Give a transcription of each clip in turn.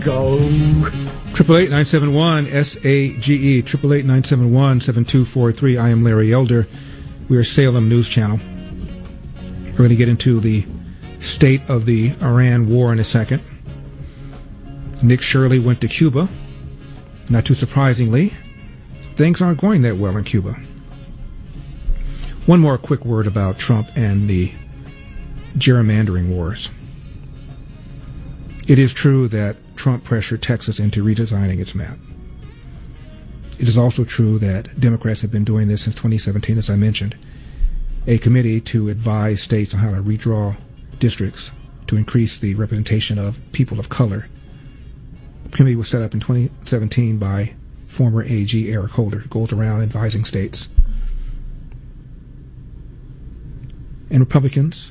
go. 888-971-SAGE, 888-971-7243. I am Larry Elder. We are Salem News Channel. We're going to get into the state of the Iran war in a second. Nick Shirley went to Cuba. Not too surprisingly, things aren't going that well in Cuba. One more quick word about Trump and the gerrymandering wars. It is true that Trump pressured Texas into redesigning its map. It is also true that Democrats have been doing this since 2017, as I mentioned. A committee to advise states on how to redraw districts to increase the representation of people of color. The committee was set up in 2017 by former AG Eric Holder, who goes around advising states. And Republicans,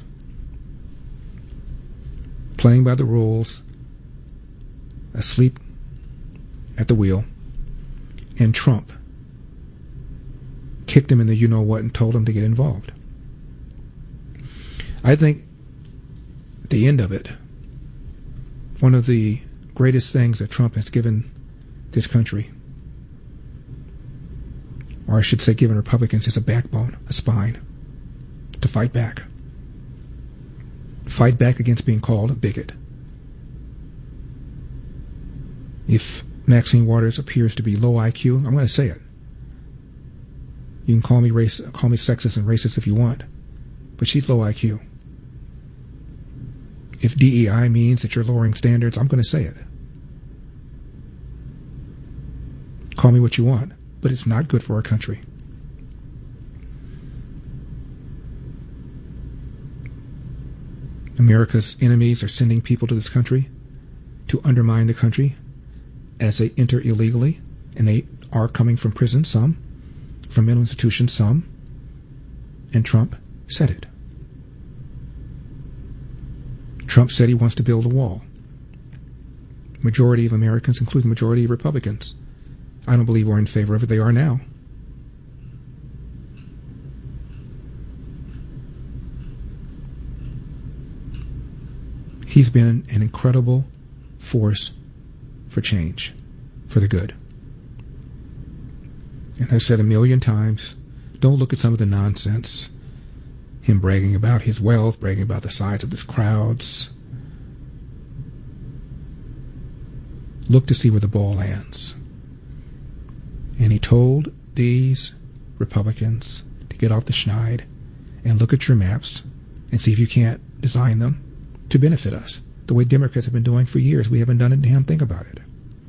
playing by the rules, asleep at the wheel, and Trump kicked him in the you-know-what and told him to get involved. I think at the end of it, one of the greatest things that Trump has given this country, or I should say given Republicans, is a backbone, a spine, to fight back. Fight back against being called a bigot. If Maxine Waters appears to be low IQ, I'm going to say it. You can call me sexist and racist if you want, but she's low IQ. If DEI means that you're lowering standards, I'm going to say it. Call me what you want, but it's not good for our country. America's enemies are sending people to this country to undermine the country as they enter illegally, and they are coming from prison, some, from mental institutions, some, and Trump said it. Trump said he wants to build a wall. Majority of Americans, including the majority of Republicans, I don't believe we're in favor of it. They are now. He's been an incredible force for change, for the good. And I've said a million times, don't look at some of the nonsense. Him bragging about his wealth, bragging about the size of his crowds. Look to see where the ball lands. And he told these Republicans to get off the schneid and look at your maps and see if you can't design them to benefit us, the way Democrats have been doing for years. We haven't done a damn thing about it.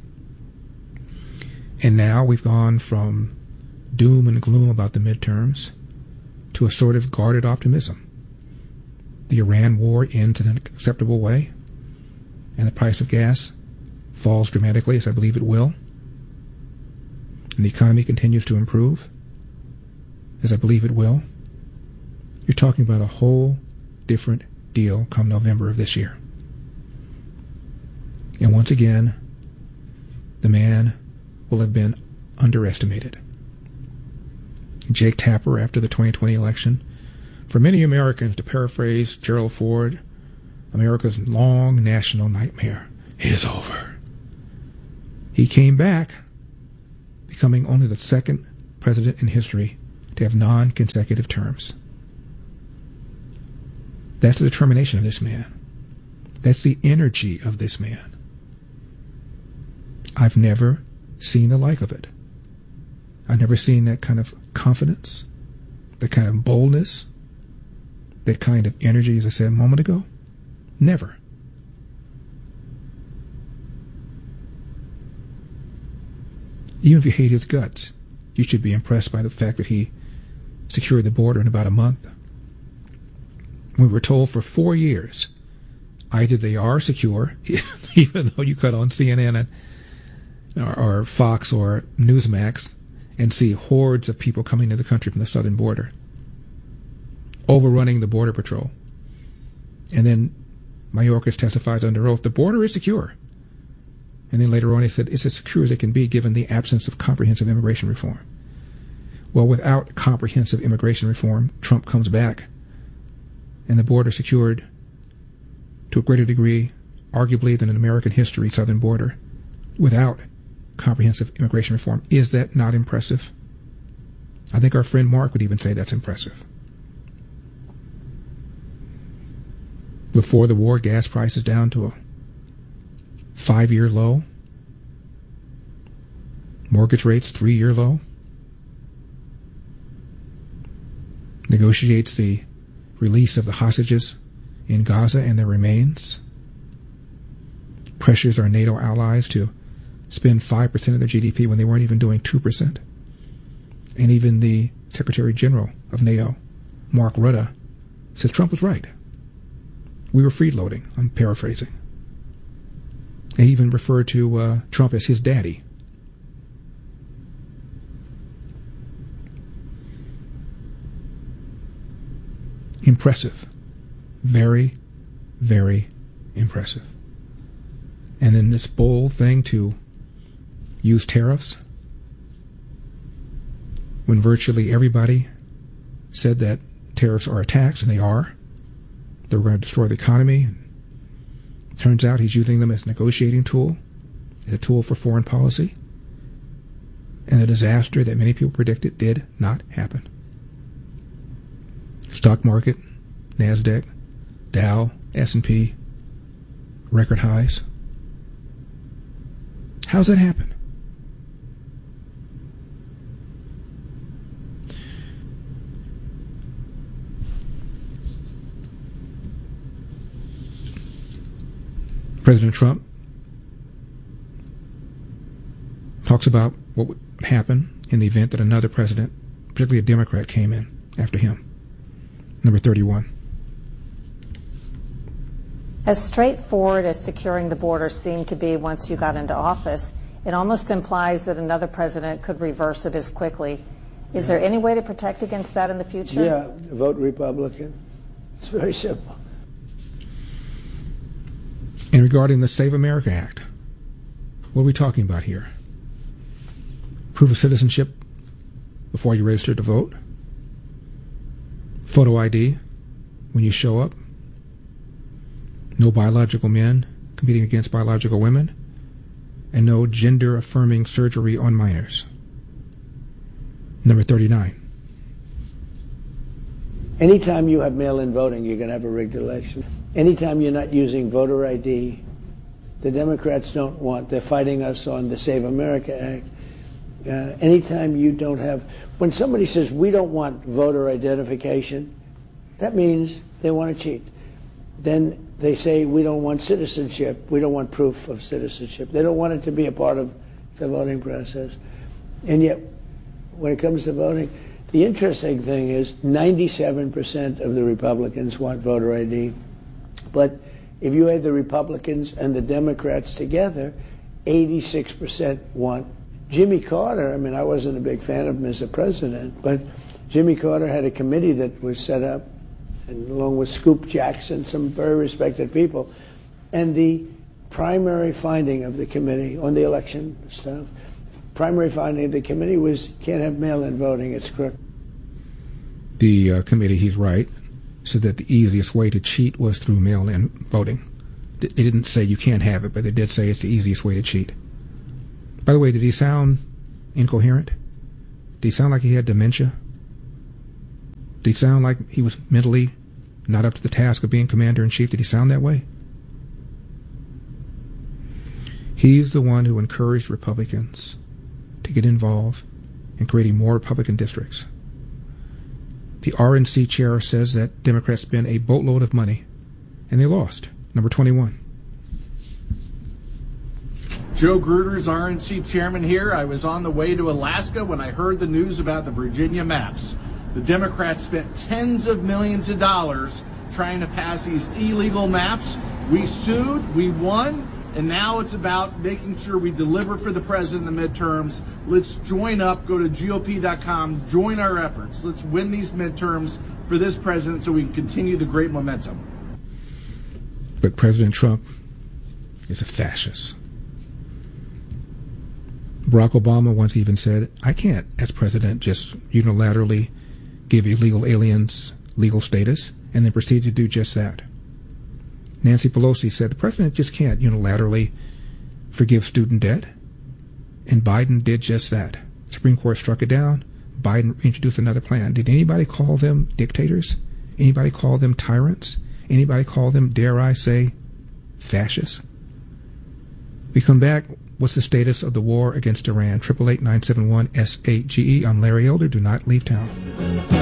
And now we've gone from doom and gloom about the midterms to a sort of guarded optimism. The Iran war ends in an acceptable way, and the price of gas falls dramatically, as I believe it will, and the economy continues to improve, as I believe it will. You're talking about a whole different deal come November of this year. And once again, the man will have been underestimated. Jake Tapper, after the 2020 election, for many Americans, to paraphrase Gerald Ford, America's long national nightmare is over. He came back, becoming only the second president in history to have non-consecutive terms. That's the determination of this man. That's the energy of this man. I've never seen the like of it. I've never seen that kind of confidence, that kind of boldness, that kind of energy, as I said a moment ago. Never. Even if you hate his guts, you should be impressed by the fact that he secured the border in about a month. We were told for 4 years, either they are secure, even though you cut on CNN or Fox or Newsmax and see hordes of people coming to the country from the southern border, overrunning the Border Patrol. And then Mayorkas testifies under oath, the border is secure. And then later on he said, it's as secure as it can be given the absence of comprehensive immigration reform. Well, without comprehensive immigration reform, Trump comes back and the border secured to a greater degree arguably than in American history southern border without comprehensive immigration reform. Is that not impressive? I think our friend Mark would even say that's impressive. Before the war, gas prices down to a 5-year low. Mortgage rates 3-year low. Negotiates the release of the hostages in Gaza and their remains. Pressures our NATO allies to spend 5% of their GDP when they weren't even doing 2%. And even the Secretary General of NATO, Mark Rutte, says Trump was right. We were freeloading. I'm paraphrasing. And he even referred to Trump as his daddy. Impressive. Very, very impressive. And then this bold thing to use tariffs when virtually everybody said that tariffs are a tax, and they are. They were going to destroy the economy. Turns out he's using them as a negotiating tool, as a tool for foreign policy. And the disaster that many people predicted did not happen. Stock market, NASDAQ, Dow, S&P, record highs. How's that happen? President Trump talks about what would happen in the event that another president, particularly a Democrat, came in after him. Number 31. As straightforward as securing the border seemed to be once you got into office, it almost implies that another president could reverse it as quickly. Is there any way to protect against that in the future? Yeah, vote Republican. It's very simple. And regarding the Save America Act, what are we talking about here? Proof of citizenship before you register to vote? Photo ID when you show up? No biological men competing against biological women? And no gender-affirming surgery on minors. Number 39. Anytime you have mail-in voting, you're going to have a rigged election. Anytime you're not using voter ID, the Democrats don't want, they're fighting us on the Save America Act. Anytime you don't have, when somebody says we don't want voter identification, that means they want to cheat. Then they say we don't want citizenship, we don't want proof of citizenship. They don't want it to be a part of the voting process. And yet, when it comes to voting, the interesting thing is 97% of the Republicans want voter ID. But if you add the Republicans and the Democrats together, 86% want. Jimmy Carter, I mean, I wasn't a big fan of him as a president, but Jimmy Carter had a committee that was set up, and along with Scoop Jackson, some very respected people. And the primary finding of the committee on the election stuff, primary finding of the committee was can't have mail-in voting, it's crooked. The committee, he's right, said that the easiest way to cheat was through mail-in voting. They didn't say you can't have it, but they did say it's the easiest way to cheat. By the way, did he sound incoherent? Did he sound like he had dementia? Did he sound like he was mentally not up to the task of being commander-in-chief? Did he sound that way? He's the one who encouraged Republicans to get involved in creating more Republican districts. The RNC chair says that Democrats spent a boatload of money, and they lost. Number 21. Joe Gruder's RNC chairman here. I was on the way to Alaska when I heard the news about the Virginia maps. The Democrats spent tens of millions of dollars trying to pass these illegal maps. We sued, we won, and now it's about making sure we deliver for the president in the midterms. Let's join up, go to GOP.com, join our efforts. Let's win these midterms for this president so we can continue the great momentum. But President Trump is a fascist. Barack Obama once even said, I can't, as president, just unilaterally give illegal aliens legal status, and then proceed to do just that. Nancy Pelosi said the president just can't unilaterally forgive student debt. And Biden did just that. Supreme Court struck it down. Biden introduced another plan. Did anybody call them dictators? Anybody call them tyrants? Anybody call them, dare I say, fascists? We come back. What's the status of the war against Iran? 888-971-SAGE. I'm Larry Elder. Do not leave town.